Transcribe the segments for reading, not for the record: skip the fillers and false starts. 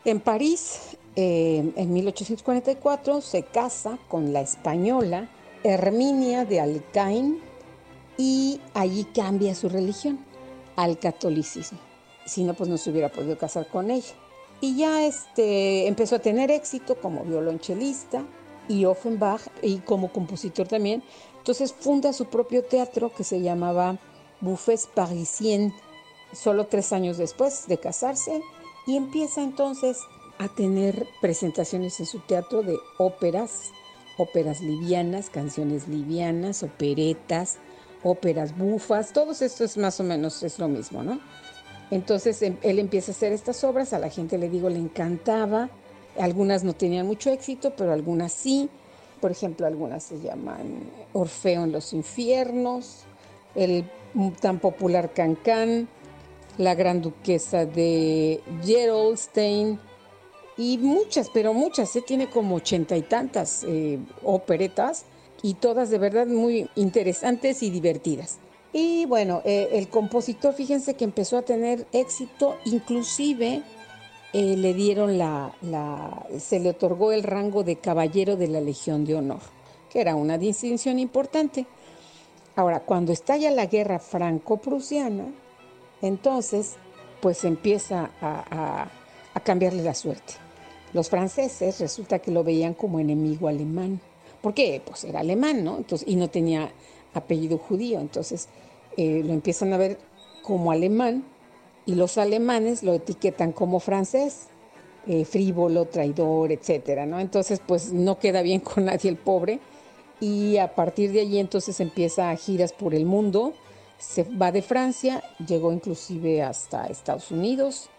En París, en 1844, se casa con la española Herminia de Alcaín y allí cambia su religión al catolicismo. Si no, pues no se hubiera podido casar con ella. Y ya empezó a tener éxito como violonchelista y Offenbach y como compositor también. Entonces funda su propio teatro que se llamaba Buffets Parisiens, solo 3 años después de casarse, y empieza entonces a tener presentaciones en su teatro de óperas livianas, canciones livianas, operetas, óperas bufas, todo esto es más o menos es lo mismo, ¿no? Entonces él empieza a hacer estas obras, a la gente, le digo, le encantaba, algunas no tenían mucho éxito, pero algunas sí. Por ejemplo, algunas se llaman Orfeo en los infiernos, el tan popular Cancán, la Gran Duquesa de Gerolstein, y muchas, pero muchas, tiene como 80 y tantas operetas, y todas de verdad muy interesantes y divertidas. Y bueno, el compositor, fíjense que empezó a tener éxito, inclusive le dieron se le otorgó el rango de caballero de la Legión de Honor, que era una distinción importante. Ahora, cuando estalla la guerra franco-prusiana, entonces, pues empieza a cambiarle la suerte. Los franceses resulta que lo veían como enemigo alemán. ¿Por qué? Pues era alemán, ¿no? Entonces, y no tenía apellido judío. Entonces, lo empiezan a ver como alemán, y los alemanes lo etiquetan como francés, frívolo, traidor, etcétera, ¿no? Entonces, pues no queda bien con nadie el pobre, y a partir de allí entonces empieza a giras por el mundo. Se va de Francia, llegó inclusive hasta Estados Unidos,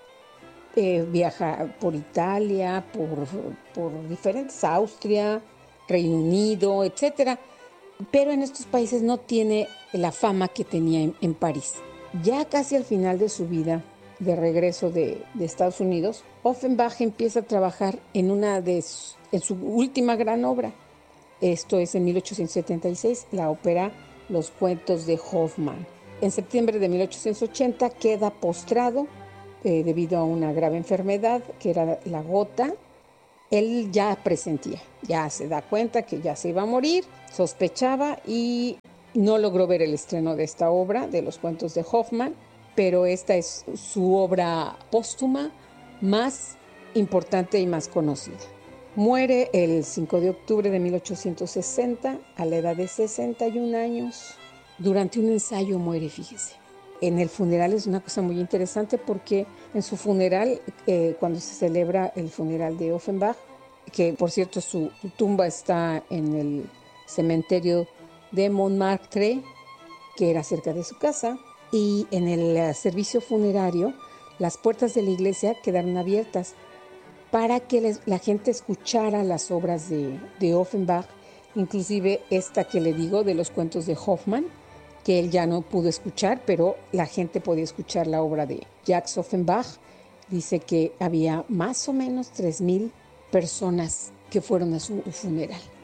viaja por Italia, por diferentes, Austria, Reino Unido, etcétera. Pero en estos países no tiene la fama que tenía en París. Ya casi al final de su vida, de regreso de Estados Unidos, Offenbach empieza a trabajar en su última gran obra. Esto es en 1876, la ópera Los cuentos de Hoffmann. En septiembre de 1880 queda postrado debido a una grave enfermedad que era la gota. Él ya presentía, ya se da cuenta que ya se iba a morir, sospechaba, y no logró ver el estreno de esta obra, de Los cuentos de Hoffmann, pero esta es su obra póstuma más importante y más conocida. Muere el 5 de octubre de 1860 a la edad de 61 años. Durante un ensayo muere, fíjese. En el funeral es una cosa muy interesante porque en su funeral, cuando se celebra el funeral de Offenbach, que por cierto su tumba está en el cementerio de Montmartre, que era cerca de su casa, y en el servicio funerario las puertas de la iglesia quedaron abiertas para que la gente escuchara las obras de Offenbach, inclusive esta que le digo de los cuentos de Hoffmann, que él ya no pudo escuchar, pero la gente podía escuchar la obra de Jacques Offenbach. Dice que había más o menos 3,000 personas que fueron a su funeral.